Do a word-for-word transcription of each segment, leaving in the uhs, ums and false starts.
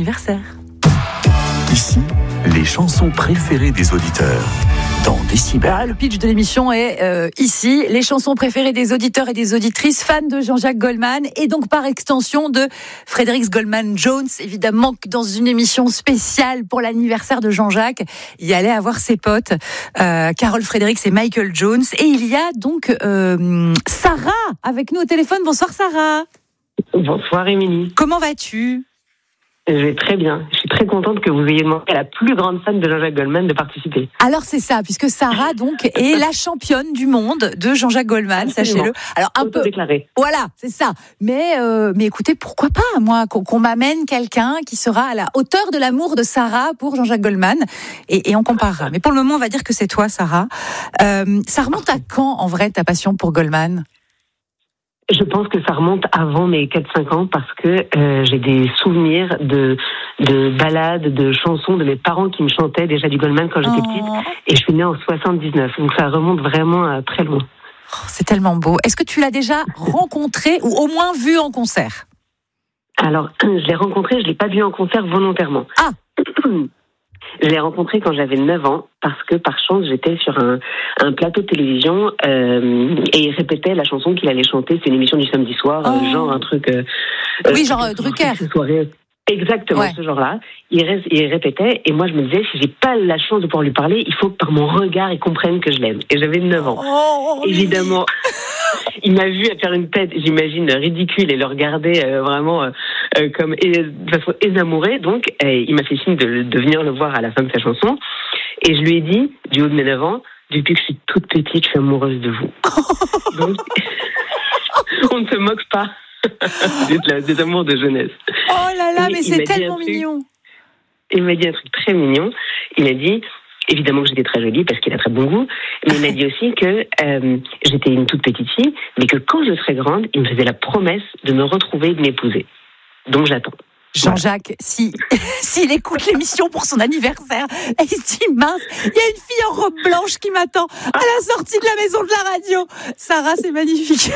anniversaire. Ici, les chansons préférées des auditeurs. Dans Décibel. Ah, le pitch de l'émission est euh, ici, les chansons préférées des auditeurs et des auditrices fans de Jean-Jacques Goldman et donc par extension de Fredericks Goldman Jones. Évidemment que dans une émission spéciale pour l'anniversaire de Jean-Jacques, il y allait avoir ses potes, euh, Carol Fredericks et Michael Jones. Et il y a donc euh, Sarah avec nous au téléphone. Bonsoir Sarah. Bonsoir Émilie. Comment vas-tu ? Je vais très bien. Je suis très contente que vous ayez demandé à la plus grande fan de Jean-Jacques Goldman de participer. Alors c'est ça, puisque Sarah donc est la championne du monde de Jean-Jacques Goldman, Absolument. sachez-le. Alors un peu déclaré. Voilà, c'est ça. Mais euh, mais écoutez, pourquoi pas moi qu'on, qu'on m'amène quelqu'un qui sera à la hauteur de l'amour de Sarah pour Jean-Jacques Goldman et, et on comparera. Mais pour le moment, on va dire que c'est toi, Sarah. Euh, ça remonte à quand en vrai ta passion pour Goldman ? Je pense que ça remonte avant mes quatre cinq ans parce que euh, j'ai des souvenirs de, de ballades, de chansons de mes parents qui me chantaient déjà du Goldman quand j'étais Oh. petite. Et je suis née en soixante-dix-neuf, donc ça remonte vraiment à très loin. Oh, c'est tellement beau. Est-ce que tu l'as déjà rencontré ou au moins vu en concert ? Alors, je l'ai rencontré, je l'ai pas vu en concert volontairement. Ah. Je l'ai rencontré quand j'avais neuf ans parce que par chance j'étais sur un, un plateau de télévision euh, et il répétait la chanson qu'il allait chanter. C'est une émission du samedi soir, Oh. euh, genre un truc. Euh, Oui, euh, genre euh, Drucker. soirée. Exactement, Ouais. ce genre-là. Il, ré- il répétait et moi je me disais si j'ai pas la chance de pouvoir lui parler, il faut que par mon regard il comprenne que je l'aime. Et j'avais neuf ans. Oh, Évidemment. Il m'a vu faire une tête, j'imagine, ridicule et le regarder euh, vraiment euh, euh, comme et, de façon énamourée. Donc, euh, il m'a fait signe de, de venir le voir à la fin de sa chanson. Et je lui ai dit, du haut de mes neuf ans, depuis que je suis toute petite, je suis amoureuse de vous. Donc, on ne se moque pas des, des amours de jeunesse. Oh là là, Et mais il c'est m'a dit tellement un truc- mignon. Il m'a dit un truc très mignon. Il m'a dit, évidemment que j'étais très jolie parce qu'il a très bon goût, mais il m'a dit aussi que euh, j'étais une toute petite fille, mais que quand je serais grande, il me faisait la promesse de me retrouver et de m'épouser. Donc j'attends. Jean-Jacques, si s'il écoute l'émission pour son anniversaire, et il se dit mince, il y a une fille en robe blanche qui m'attend à la sortie de la maison de la radio. Sarah, c'est magnifique.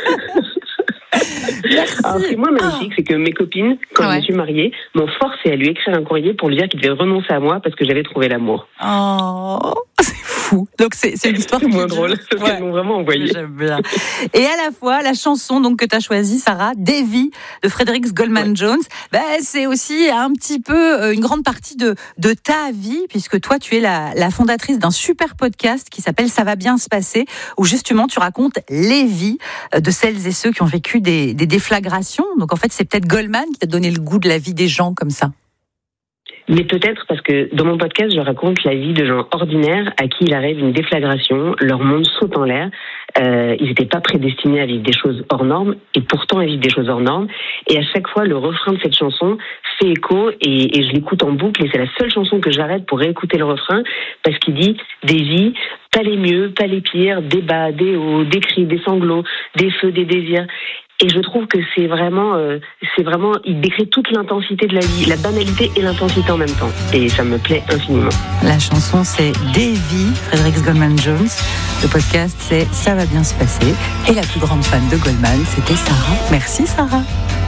Merci. Alors, ce qui est moins magnifique, c'est que mes copines, quand Ouais. je me suis mariée, m'ont forcé à lui écrire un courrier pour lui dire qu'il devait renoncer à moi parce que j'avais trouvé l'amour. Oh, c'est fou. Donc c'est, c'est une histoire C'est qui moins dure. drôle, parce Ouais. qu'elles m'ont vraiment envoyé. J'aime bien. Et à la fois, la chanson donc que tu as choisie, Sarah, Davy, de Fredericks Goldman Jones, bah, c'est aussi un petit peu euh, une grande partie de, de ta vie, puisque toi, tu es la, la fondatrice d'un super podcast qui s'appelle Ça va bien se passer, où justement tu racontes les vies euh, de celles et ceux qui ont vécu des, des déflagrations. Donc en fait, c'est peut-être Goldman qui t'a donné le goût de la vie des gens comme ça. Mais peut-être parce que dans mon podcast, je raconte la vie de gens ordinaires à qui il arrive une déflagration, leur monde saute en l'air. Euh, ils n'étaient pas prédestinés à vivre des choses hors normes, et pourtant ils vivent des choses hors normes. Et à chaque fois, le refrain de cette chanson fait écho, et, et je l'écoute en boucle, et c'est la seule chanson que j'arrête pour réécouter le refrain, parce qu'il dit des vies, pas les mieux, pas les pires, des bas, des hauts, des cris, des sanglots, des feux, des désirs. Et je trouve que c'est vraiment, euh, c'est vraiment, il décrit toute l'intensité de la vie, la banalité et l'intensité en même temps. Et ça me plaît infiniment. La chanson, c'est Davy, Fredericks Goldman Jones. Le podcast, c'est Ça va bien se passer. Et la plus grande fan de Goldman, c'était Sarah. Merci Sarah.